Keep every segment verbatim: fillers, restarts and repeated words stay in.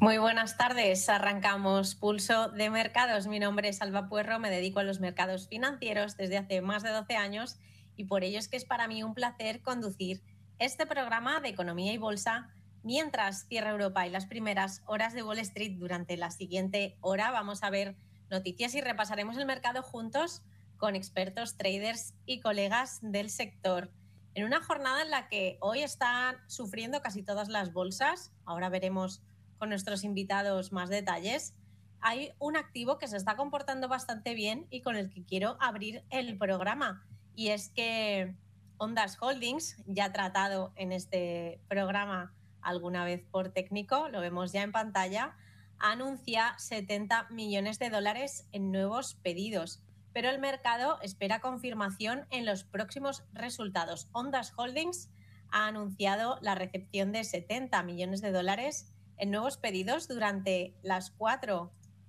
Muy buenas tardes. Arrancamos Pulso de Mercados. Mi nombre es Alba Puerro, me dedico a los mercados financieros desde hace más de doce años y por ello es que es para mí un placer conducir este programa de economía y bolsa mientras cierra Europa y las primeras horas de Wall Street. Durante la siguiente hora vamos a ver noticias y repasaremos el mercado juntos con expertos, traders y colegas del sector. En una jornada en la que hoy están sufriendo casi todas las bolsas, ahora veremos con nuestros invitados más detalles, hay un activo que se está comportando bastante bien y con el que quiero abrir el programa. Y es que Ondas Holdings, ya tratado en este programa alguna vez por técnico, lo vemos ya en pantalla, anuncia setenta millones de dólares en nuevos pedidos. Pero el mercado espera confirmación en los próximos resultados. Ondas Holdings ha anunciado la recepción de setenta millones de dólares en nuevos pedidos durante las cuatro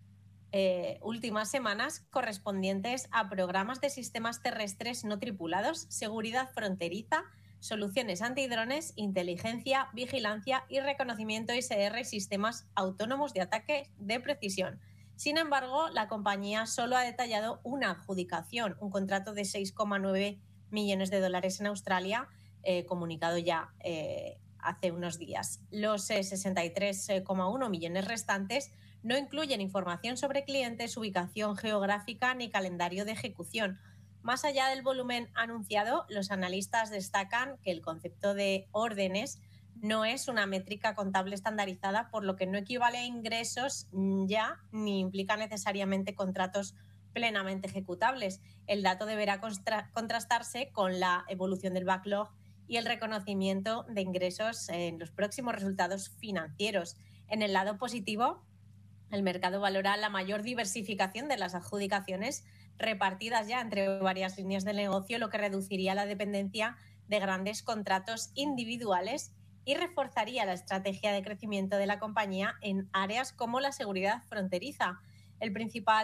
eh, últimas semanas correspondientes a programas de sistemas terrestres no tripulados, seguridad fronteriza, soluciones antidrones, inteligencia, vigilancia y reconocimiento I S R y sistemas autónomos de ataque de precisión. Sin embargo, la compañía solo ha detallado una adjudicación, un contrato de seis coma nueve millones de dólares en Australia, eh, comunicado ya eh, hace unos días. Los eh, sesenta y tres coma uno millones restantes no incluyen información sobre clientes, ubicación geográfica ni calendario de ejecución. Más allá del volumen anunciado, los analistas destacan que el concepto de órdenes no es una métrica contable estandarizada, por lo que no equivale a ingresos ya ni implica necesariamente contratos plenamente ejecutables. El dato deberá contra- contrastarse con la evolución del backlog y el reconocimiento de ingresos en los próximos resultados financieros. En el lado positivo, el mercado valora la mayor diversificación de las adjudicaciones repartidas ya entre varias líneas de negocio, lo que reduciría la dependencia de grandes contratos individuales y reforzaría la estrategia de crecimiento de la compañía en áreas como la seguridad fronteriza. El principal